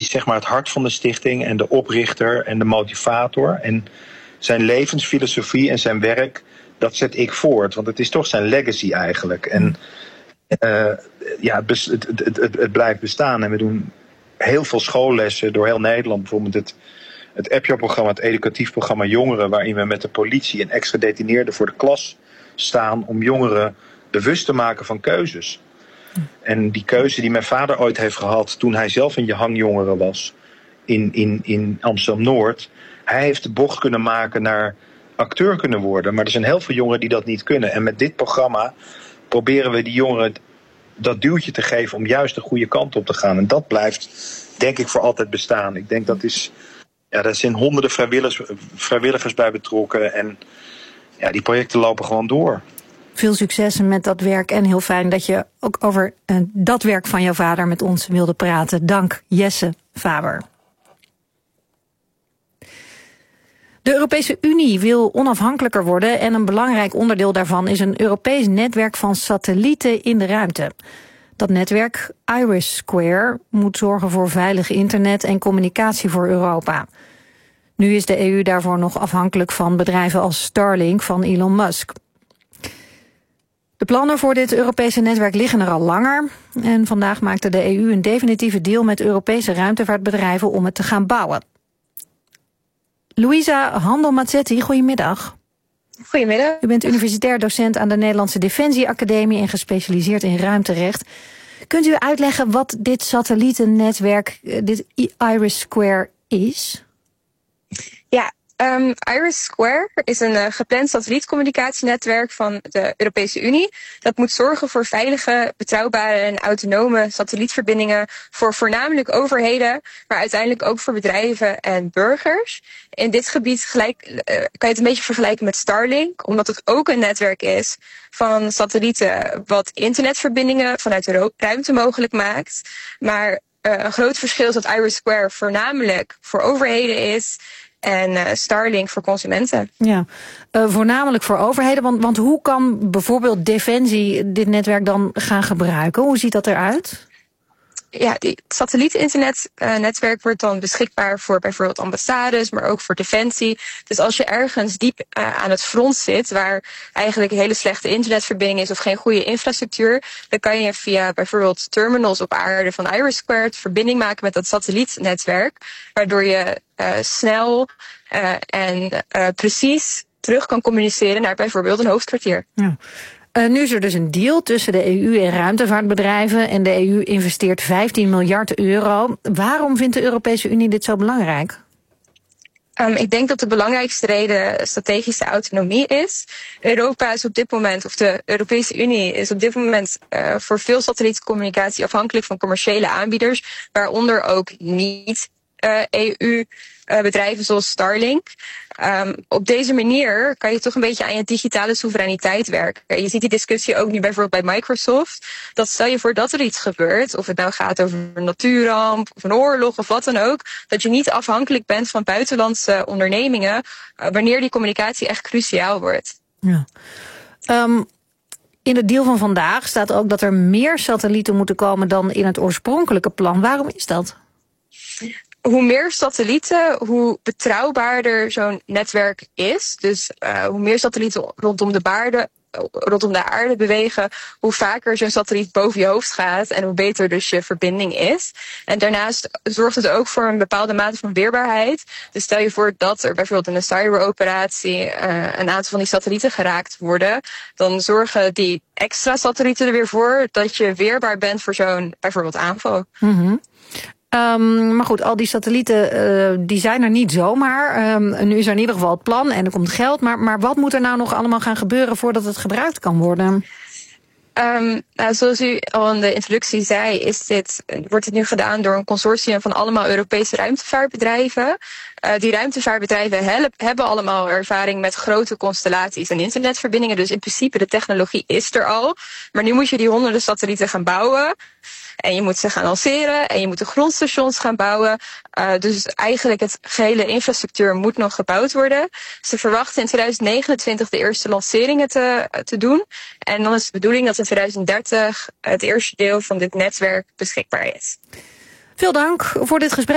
is zeg maar het hart van de stichting en de oprichter en de motivator. En zijn levensfilosofie en zijn werk, dat zet ik voort. Want het is toch zijn legacy eigenlijk. En het blijft bestaan. En we doen heel veel schoollessen door heel Nederland. Bijvoorbeeld het EPJO-programma, het educatief programma Jongeren, waarin we met de politie en ex-gedetineerden voor de klas staan om jongeren bewust te maken van keuzes. En die keuze die mijn vader ooit heeft gehad toen hij zelf een hangjongere was in Amsterdam-Noord. Hij heeft de bocht kunnen maken naar acteur kunnen worden. Maar er zijn heel veel jongeren die dat niet kunnen. En met dit programma proberen we die jongeren dat duwtje te geven om juist de goede kant op te gaan. En dat blijft, denk ik, voor altijd bestaan. Ik denk daar zijn honderden vrijwilligers bij betrokken. En ja, die projecten lopen gewoon door. Veel succes met dat werk en heel fijn dat je ook over dat werk van jouw vader met ons wilde praten. Dank, Jesse Faber. De Europese Unie wil onafhankelijker worden en een belangrijk onderdeel daarvan is een Europees netwerk van satellieten in de ruimte. Dat netwerk, IRIS² moet zorgen voor veilig internet en communicatie voor Europa. Nu is de EU daarvoor nog afhankelijk van bedrijven als Starlink van Elon Musk. De plannen voor dit Europese netwerk liggen er al langer. En vandaag maakte de EU een definitieve deal met Europese ruimtevaartbedrijven om het te gaan bouwen. Louisa Handel-Mazzetti, goedemiddag. Goedemiddag. U bent universitair docent aan de Nederlandse Defensieacademie en gespecialiseerd in ruimterecht. Kunt u uitleggen wat dit satellietennetwerk, dit IRIS² is? Ja, IRIS² is een gepland satellietcommunicatienetwerk van de Europese Unie. Dat moet zorgen voor veilige, betrouwbare en autonome satellietverbindingen voor voornamelijk overheden, maar uiteindelijk ook voor bedrijven en burgers. In dit gebied kan je het een beetje vergelijken met Starlink, omdat het ook een netwerk is van satellieten wat internetverbindingen vanuit de ruimte mogelijk maakt. Maar een groot verschil is dat IRIS² voornamelijk voor overheden is en Starlink voor consumenten. Ja, voornamelijk voor overheden. Want hoe kan bijvoorbeeld Defensie dit netwerk dan gaan gebruiken? Hoe ziet dat eruit? Ja, het satelliet-internetnetwerk wordt dan beschikbaar voor bijvoorbeeld ambassades, maar ook voor defensie. Dus als je ergens diep aan het front zit, waar eigenlijk een hele slechte internetverbinding is of geen goede infrastructuur, dan kan je via bijvoorbeeld terminals op aarde van IRIS² verbinding maken met dat satellietnetwerk, waardoor je snel en precies terug kan communiceren naar bijvoorbeeld een hoofdkwartier. Ja. Nu is er dus een deal tussen de EU en ruimtevaartbedrijven en de EU investeert 15 miljard euro. Waarom vindt de Europese Unie dit zo belangrijk? Ik denk dat de belangrijkste reden strategische autonomie is. Europa is op dit moment, of de Europese Unie is op dit moment voor veel satellietcommunicatie afhankelijk van commerciële aanbieders, waaronder ook niet EU-bedrijven zoals Starlink. Op deze manier kan je toch een beetje aan je digitale soevereiniteit werken. Je ziet die discussie ook nu bijvoorbeeld bij Microsoft. Dat stel je voor dat er iets gebeurt, of het nou gaat over een natuurramp of een oorlog of wat dan ook, dat je niet afhankelijk bent van buitenlandse ondernemingen wanneer die communicatie echt cruciaal wordt. Ja. In de deal van vandaag staat ook dat er meer satellieten moeten komen dan in het oorspronkelijke plan. Waarom is dat? Hoe meer satellieten, hoe betrouwbaarder zo'n netwerk is. Dus hoe meer satellieten rondom de aarde bewegen, hoe vaker zo'n satelliet boven je hoofd gaat en hoe beter dus je verbinding is. En daarnaast zorgt het ook voor een bepaalde mate van weerbaarheid. Dus stel je voor dat er bijvoorbeeld in een cyberoperatie een aantal van die satellieten geraakt worden, dan zorgen die extra satellieten er weer voor dat je weerbaar bent voor zo'n bijvoorbeeld aanval. Mm-hmm. Maar goed, al die satellieten die zijn er niet zomaar. Nu is er in ieder geval het plan en er komt geld. Maar wat moet er nou nog allemaal gaan gebeuren voordat het gebruikt kan worden? Zoals u al in de introductie zei, wordt dit nu gedaan door een consortium van allemaal Europese ruimtevaartbedrijven. Die ruimtevaartbedrijven hebben allemaal ervaring met grote constellaties en internetverbindingen. Dus in principe de technologie is er al. Maar nu moet je die honderden satellieten gaan bouwen. En je moet ze gaan lanceren en je moet de grondstations gaan bouwen. Dus eigenlijk het gehele infrastructuur moet nog gebouwd worden. Ze verwachten in 2029 de eerste lanceringen te doen. En dan is de bedoeling dat in 2030 het eerste deel van dit netwerk beschikbaar is. Veel dank voor dit gesprek.